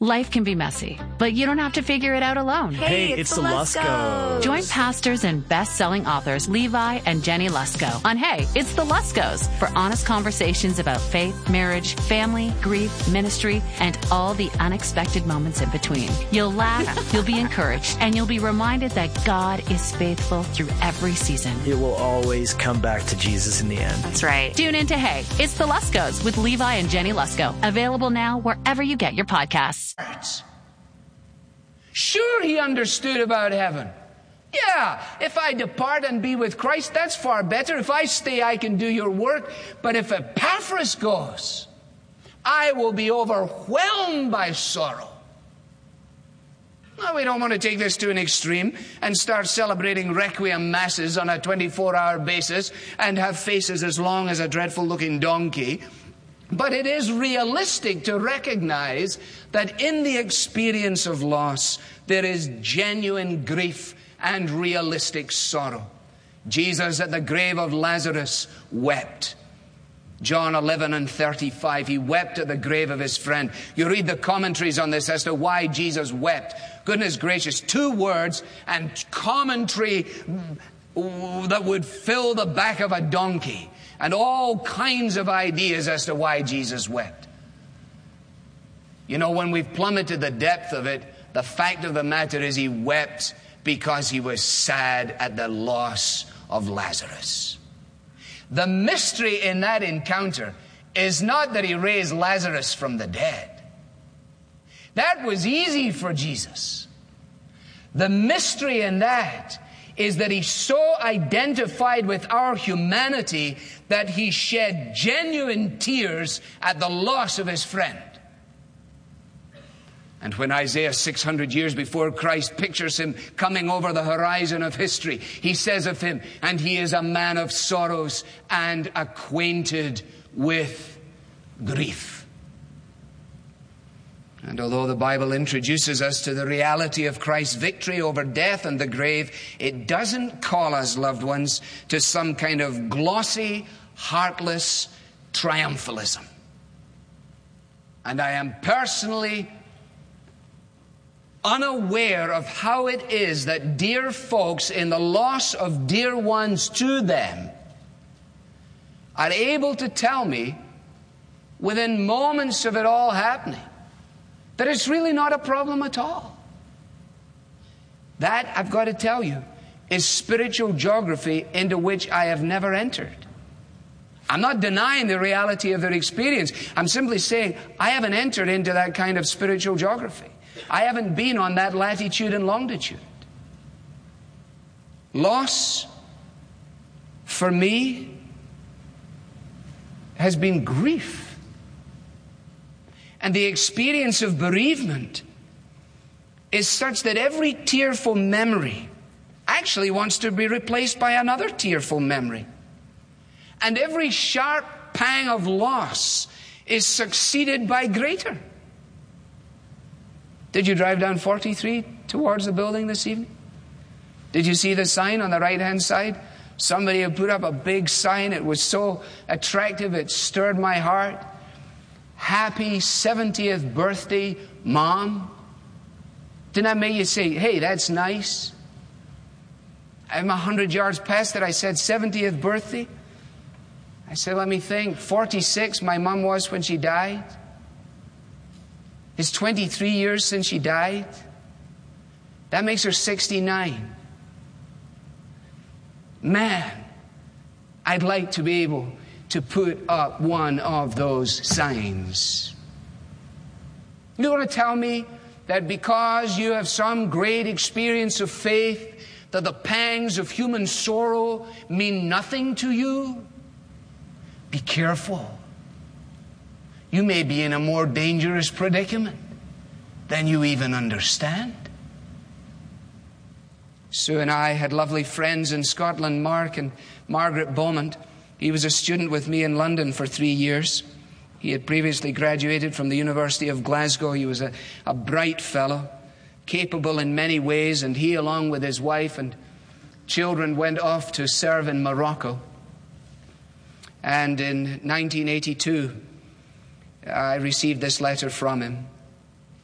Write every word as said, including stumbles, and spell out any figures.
Life can be messy, but you don't have to figure it out alone. Hey, Hey, it's, it's the the Luskos. Join pastors and best-selling authors Levi and Jenny Lusko on Hey, It's the Luskos for honest conversations about faith, marriage, family, grief, ministry, and all the unexpected moments in between. You'll laugh, you'll be encouraged, and you'll be reminded that God is faithful through every season. It will always come back to Jesus in the end. That's right. Tune in to Hey, It's the Luskos with Levi and Jenny Lusko. Available now wherever you get your podcasts. Sure, he understood about heaven. Yeah, if I depart and be with Christ, that's far better. If I stay, I can do your work. But if Epaphras goes, I will be overwhelmed by sorrow. Well, we don't want to take this to an extreme and start celebrating requiem masses on a twenty-four hour basis and have faces as long as a dreadful-looking donkey. But it is realistic to recognize that in the experience of loss, there is genuine grief and realistic sorrow. Jesus at the grave of Lazarus wept. John eleven and thirty-five, he wept at the grave of his friend. You read the commentaries on this as to why Jesus wept. Goodness gracious, two words and commentary that would fill the back of a donkey. And all kinds of ideas as to why Jesus wept. You know, when we've plummeted the depth of it, the fact of the matter is he wept because he was sad at the loss of Lazarus. The mystery in that encounter is not that he raised Lazarus from the dead. That was easy for Jesus. The mystery in that is that he so identified with our humanity that he shed genuine tears at the loss of his friend. And when Isaiah six hundred years before Christ pictures him coming over the horizon of history, he says of him, and he is a man of sorrows and acquainted with grief. And although the Bible introduces us to the reality of Christ's victory over death and the grave, it doesn't call us, loved ones, to some kind of glossy, heartless triumphalism. And I am personally unaware of how it is that dear folks in the loss of dear ones to them are able to tell me within moments of it all happening that it's really not a problem at all. That, I've got to tell you, is spiritual geography into which I have never entered. I'm not denying the reality of their experience. I'm simply saying I haven't entered into that kind of spiritual geography. I haven't been on that latitude and longitude. Loss, for me, has been grief. And the experience of bereavement is such that every tearful memory actually wants to be replaced by another tearful memory. And every sharp pang of loss is succeeded by greater. Did you drive down forty-three towards the building this evening? Did you see the sign on the right-hand side? Somebody had put up a big sign. It was so attractive, it stirred my heart. Happy seventieth birthday, Mom. Didn't that make you say, hey, that's nice? I'm a hundred yards past it. I said, seventieth birthday? I said, let me think. forty-six, my mom was when she died. It's twenty-three years since she died. That makes her sixty-nine. Man, I'd like to be able to put up one of those signs. You want to tell me that because you have some great experience of faith, that the pangs of human sorrow mean nothing to you? Be careful. You may be in a more dangerous predicament than you even understand. Sue and I had lovely friends in Scotland, Mark and Margaret Beaumont. He was a student with me in London for three years. He had previously graduated from the University of Glasgow. He was a, a bright fellow, capable in many ways, and he, along with his wife and children, went off to serve in Morocco. And in nineteen eighty-two, I received this letter from him.